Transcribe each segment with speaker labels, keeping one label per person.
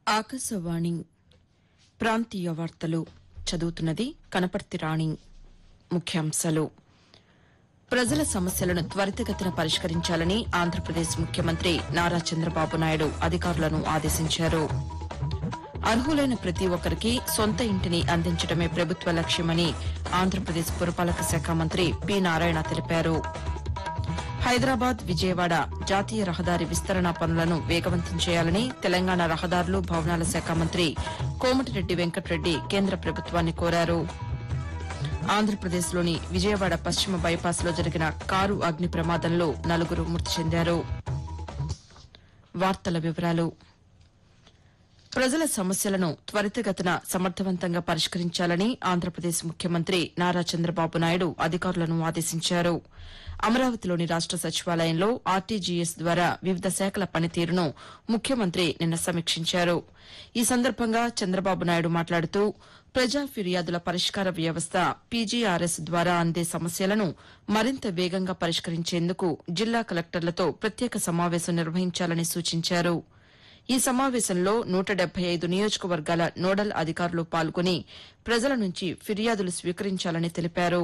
Speaker 1: ఆకాశవాణి ప్రాంతీయ వార్తలు చదువుతున్నది కనపర్తి రాణి. ముఖ్యాంశాలు: ప్రజల సమస్యలను త్వరితగతిన పరిష్కరించాలని ఆంధ్రప్రదేశ్ ముఖ్యమంత్రి నారా చంద్రబాబు నాయుడు అధికారులను ఆదేశించారు. అర్హులైన ప్రతి ఒక్కరికి సొంత ఇంటిని అందించడమే ప్రభుత్వ లక్ష్యమని ఆంధ్రప్రదేశ్ పురపాలక శాఖ మంత్రి పి నారాయణ తెలిపారు. హైదరాబాద్ విజయవాడ జాతీయ రహదారి విస్తరణ పనులను వేగవంతం చేయాలని తెలంగాణ రహదారులు భవనాల శాఖ మంత్రి కోమటిరెడ్డి వెంకటరెడ్డి కేంద్ర ప్రభుత్వాన్ని కోరారు. ఆంధ్రప్రదేశ్లోని విజయవాడ పశ్చిమ బైపాస్లో జరిగిన కారు అగ్ని ప్రమాదంలో 4 మృతి చెందారు. వార్తల వివరాలు: ప్రజల సమస్యలను త్వరితగతిన సమర్థవంతంగా పరిష్కరించాలని ఆంధ్రప్రదేశ్ ముఖ్యమంత్రి నారా చంద్రబాబు నాయుడు అధికారులను ఆదేశించారు. అమరావతిలోని రాష్ట సచివాలయంలో ఆర్టీజీఎస్ ద్వారా వివిధ శాఖల పనితీరును ముఖ్యమంత్రి నిన్న సమీక్షించారు. ఈ సందర్భంగా చంద్రబాబు నాయుడు మాట్లాడుతూ ప్రజా ఫిర్యాదుల పరిష్కార వ్యవస్థ పీజీఆర్ఎస్ ద్వారా అందే సమస్యలను మరింత వేగంగా పరిష్కరించేందుకు జిల్లా కలెక్టర్లతో ప్రత్యేక సమావేశం నిర్వహించాలని సూచించారు. ఈ సమావేశంలో 175 నియోజకవర్గాల నోడల్ అధికారులు పాల్గొని ప్రజల నుంచి ఫిర్యాదులు స్వీకరించాలని తెలిపారు.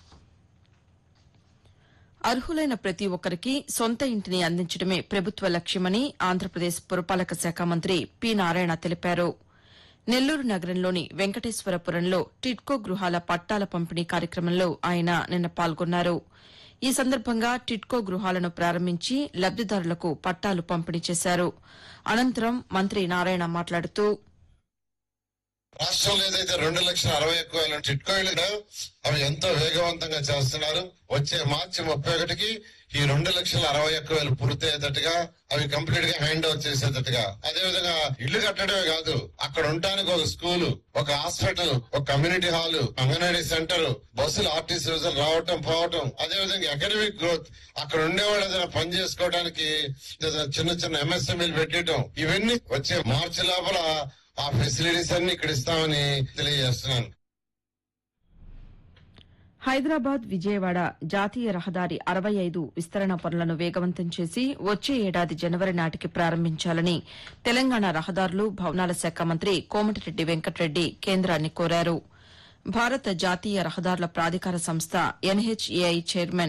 Speaker 1: అర్హులైన ప్రతి ఒక్కరికి సొంత ఇంటిని అందించడమే ప్రభుత్వ లక్ష్యమని ఆంధ్రప్రదేశ్ పురపాలక శాఖ మంత్రి పి నారాయణ తెలిపారు. నెల్లూరు నగరంలోని వెంకటేశ్వరపురంలో టిడ్కో గృహాల పట్టాల పంపిణీ కార్యక్రమంలో ఆయన నిన్న పాల్గొన్నారు. ఈ సందర్భంగా టిడ్కో గృహాలను ప్రారంభించి లబ్దిదారులకు పట్టాలు పంపిణీ చేశారు. అనంతరం మంత్రి నారాయణ మాట్లాడుతూ
Speaker 2: రాష్ట్రంలో ఏదైతే 2,60,000 టిడ్కో ఇళ్లు అవి ఎంతో వేగవంతంగా చేస్తున్నారు. వచ్చే మార్చి 31కి ఈ 2,60,000 పూర్తయ్యేటట్టుగా అవి కంప్లీట్ గా హ్యాండ్ ఓవర్ చేసేటట్టుగా, అదేవిధంగా ఇళ్లు కట్టడమే కాదు, అక్కడ ఉండటానికి ఒక స్కూలు, ఒక హాస్పిటల్, ఒక కమ్యూనిటీ హాల్, అంగన్వాడీ సెంటర్, బస్సులు ఆర్టీసీ బస్సులు రావటం పోవటం, అదేవిధంగా అకాడమిక్ గ్రోత్, అక్కడ ఉండేవాళ్ళు ఏదైనా పని చేసుకోవడానికి చిన్న చిన్న ఎంఎస్ఎంఈలు పెట్టడం, ఇవన్నీ వచ్చే మార్చి లోపల ఆ ఫెసిలిటీస్ అన్ని ఇక్కడ ఇస్తామని తెలియజేస్తున్నాను.
Speaker 1: హైదరాబాద్ విజయవాడ జాతీయ రహదారి 65 విస్తరణ పనులను వేగవంతం చేసి వచ్చే ఏడాది జనవరి నాటికి ప్రారంభించాలని తెలంగాణ రహదారులు భవనాల శాఖ మంత్రి కోమటిరెడ్డి వెంకటరెడ్డి కేంద్రాన్ని కోరారు. భారత జాతీయ రహదారుల ప్రాధికార సంస్థ ఎన్హెచ్ఏఐ చైర్మన్